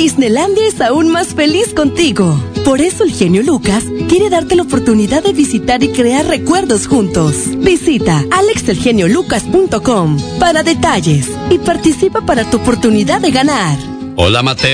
Disneylandia es aún más feliz contigo. Por eso el genio Lucas quiere darte la oportunidad de visitar y crear recuerdos juntos. Visita alexelgeniolucas.com para detalles y participa para tu oportunidad de ganar. Hola, Mateo.